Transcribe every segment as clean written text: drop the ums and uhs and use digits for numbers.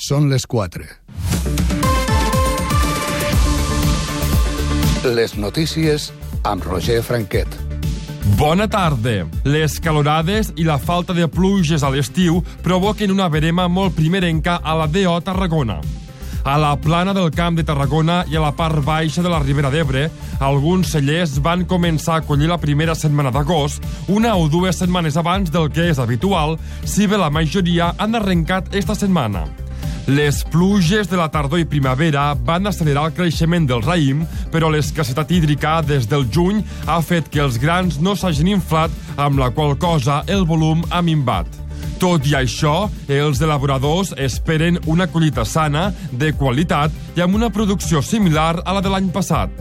Són les 4. Les notícies amb Roger Franquet. Bona tarda. Les calorades i la falta de pluges a l'estiu provoquen una verema molt primerenca a la DO Tarragona. A la plana del Camp de Tarragona i a la part baixa de la Ribera d'Ebre, alguns cellers van començar a collir la primera setmana d'agost, 1 o 2 setmanes abans del que és habitual, si bé la majoria han arrencat esta setmana. Les pluges de la tardor i primavera van accelerar el creixement del raïm, però l'escassetat hídrica des del juny ha fet que els grans no s'hagin inflat, amb la qual cosa el volum ha minvat. Tot i això, els elaboradors esperen una collita sana, de qualitat i amb una producció similar a la de l'any passat.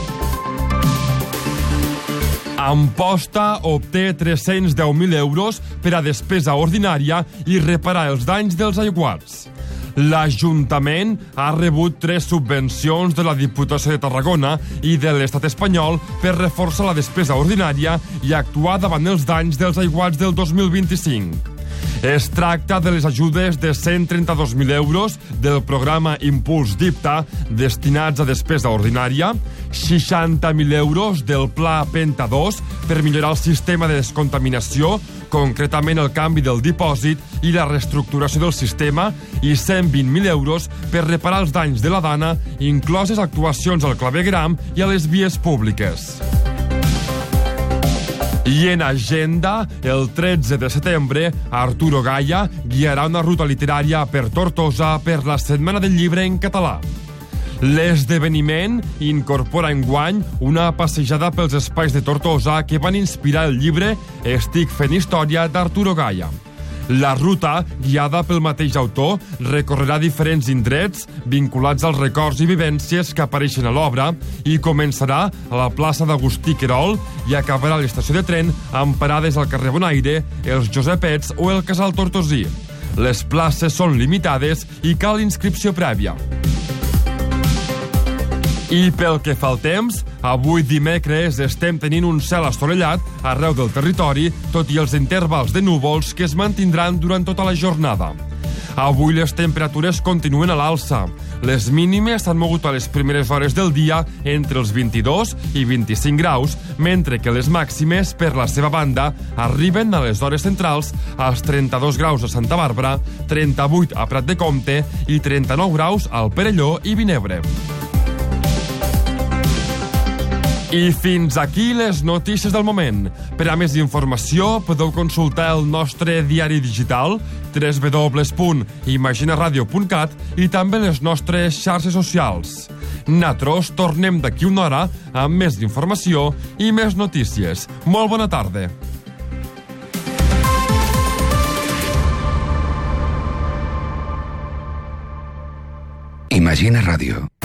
Amposta obté 310.000 euros per a despesa ordinària i reparar els danys dels aiguats. L'Ajuntament ha rebut 3 subvencions de la Diputació de Tarragona i de l'Estat espanyol per reforçar la despesa ordinària i actuar davant els danys dels aiguats del 2025. Es tracta de les ajudes de 132.000 euros del programa Impuls DIPTA destinats a despesa ordinària, 60.000 euros del Pla Penta 2 per millorar el sistema de descontaminació, concretament el canvi del dipòsit i la reestructuració del sistema, i 120.000 euros per reparar els danys de la dana, incloses actuacions al clavegueram i a les vies públiques. I en agenda, el 13 de setembre, Arturo Gaya guiarà una ruta literària per Tortosa per la Setmana del Llibre en català. L'esdeveniment incorpora enguany una passejada pels espais de Tortosa que van inspirar el llibre Estic fent història d'Arturo Gaya. La ruta, guiada pel mateix autor, recorrerà diferents indrets vinculats als records i vivències que apareixen a l'obra i començarà a la plaça d'Agustí Querol i acabarà a l'estació de tren amb parades al carrer Bonaire, els Josepets o el Casal Tortosí. Les places són limitades i cal inscripció prèvia. I pel que fa al temps, avui dimecres estem tenint un cel assolellat arreu del territori, tot i els intervals de núvols que es mantindran durant tota la jornada. Avui les temperatures continuen a l'alça. Les mínimes s'han mogut a les primeres hores del dia entre els 22 i 25 graus, mentre que les màximes, per la seva banda, arriben a les hores centrals als 32 graus a Santa Bàrbara, 38 a Prat de Comte i 39 graus al Perelló i Vinebre. I fins aquí les notícies del moment. Per a més informació podeu consultar el nostre diari digital www.imaginaradio.cat i també les nostres xarxes socials. Nosaltres tornem d'aquí una hora amb més informació i més notícies. Molt bona tarda. Imagina Ràdio.